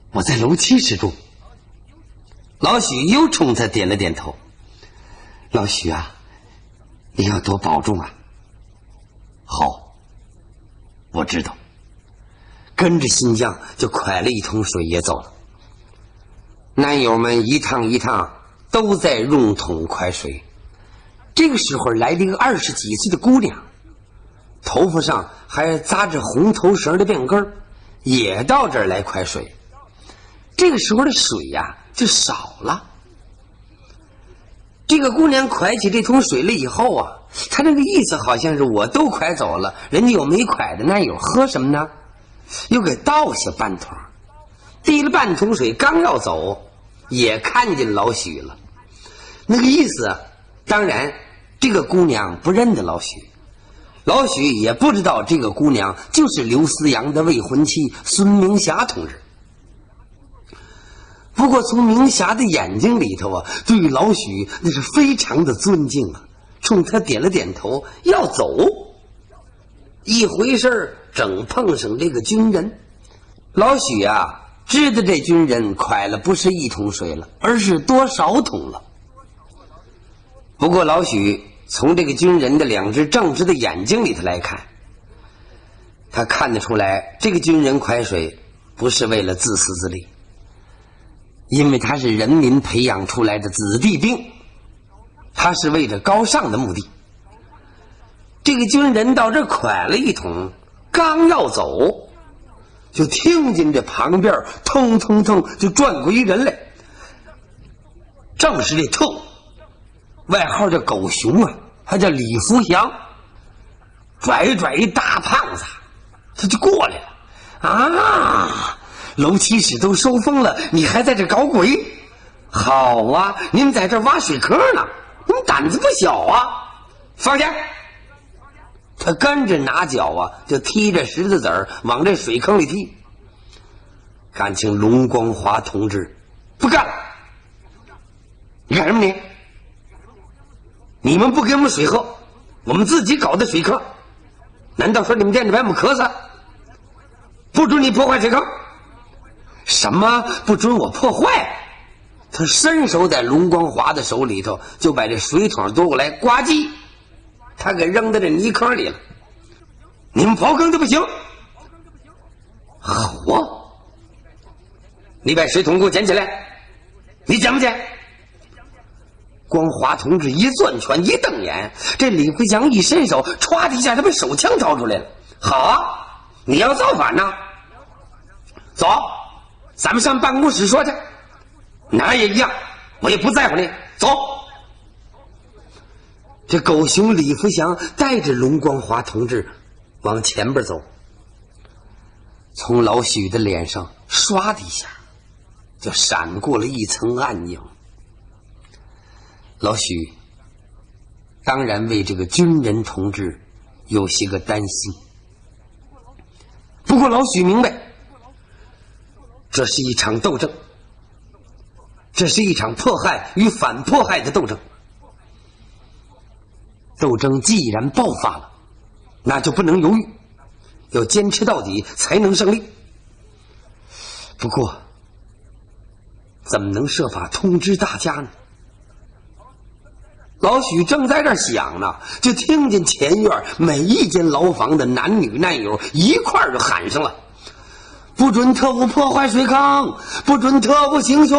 我在楼7室住。老许又冲他点了点头。老许啊，你要多保重啊。好，我知道。跟着新将就蒯了一桶水也走了。男友们一趟一趟都在用桶蒯水。这个时候来了一个20几岁的姑娘，头发上还扎着红头绳的辫根，也到这儿来蒯水。这个时候的水呀就少了。这个姑娘蒯起这桶水了以后啊，她那个意思好像是我都蒯走了，人家有没蒯的男友喝什么呢？又给倒下半桶，递了半桶水，刚要走，也看见老许了。那个意思，当然这个姑娘不认得老许，老许也不知道这个姑娘就是刘思阳的未婚妻孙明霞同志。不过从明霞的眼睛里头啊，对老许那是非常的尊敬啊，冲他点了点头要走。一回事正碰上这个军人。老许啊知道这军人蒯了不是1桶水了，而是多少桶了。不过老许从这个军人的2只正直的眼睛里头来看，他看得出来这个军人蒯水不是为了自私自利，因为他是人民培养出来的子弟兵，他是为着高尚的目的。这个军人到这蒯了1桶，刚要走，就听见这旁边腾腾腾就转过一人来，正是这特务，外号叫狗熊啊，他叫李福祥，拽一拽一大胖子，他就过来了。啊，楼7室都收风了，你还在这搞鬼？好啊，你们在这挖水坑呢，你们胆子不小啊！放下！他跟着拿脚啊，就踢着石子子儿往这水坑里踢。感情龙光华同志不干了，你干什么你？你们不给我们水喝，我们自己搞的水坑，难道说你们惦着把我们渴死？不准你破坏水坑！什么不准我破坏？他伸手在龙光华的手里头就把这水桶夺过来，呱唧，他给扔到这泥坑里了。你们刨坑就不行。好啊，你把水桶给我捡起来，你捡不捡？光华同志一攥拳一瞪眼，这李福祥一伸手，歘的一下他把手枪掏出来了。好啊，你要造反呢？走，咱们上办公室说去。哪儿也一样，我也不在乎你。走。这狗熊李福祥带着龙光华同志往前边走，从老许的脸上唰的一下就闪过了一层暗影。老许当然为这个军人同志有些个担心，不过老许明白，这是一场斗争，这是一场迫害与反迫害的斗争。斗争既然爆发了，那就不能犹豫，要坚持到底才能胜利。不过怎么能设法通知大家呢？老许正在这想呢，就听见前院每一间牢房的男女难友一块儿就喊上了：不准特务破坏水坑，不准特务行凶！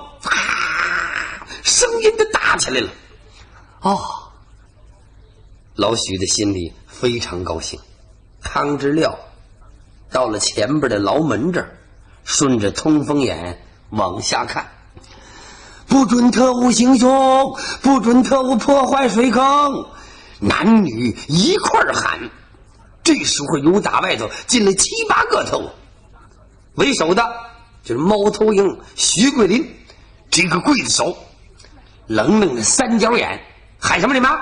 声音都大起来了。哦，老许的心里非常高兴。汤之料到了前边的牢门这儿，顺着通风眼往下看，不准特务行凶，不准特务破坏水坑，男女一块儿喊。这时候由打外头进了7、8个特务，为首的就是猫头鹰徐桂林，这个刽子手，冷冷的3角眼，喊什么你们？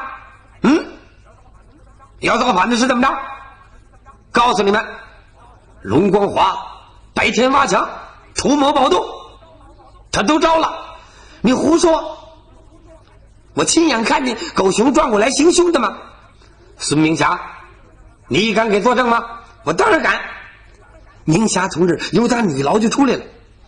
要造反的是怎么着？告诉你们，龙光华白天挖墙图谋暴动，他都招了，你胡说！我亲眼看见狗熊转过来行凶的吗？孙明霞，你敢给作证吗？我当然敢。明霞同志由他女牢就出来了，